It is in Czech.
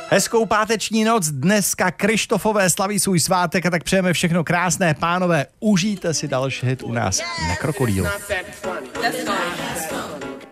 Hezkou páteční noc, dneska Krištofové slaví svůj svátek a tak přejeme všechno krásné, pánové, užijte si další hit u nás na Krokodýlu.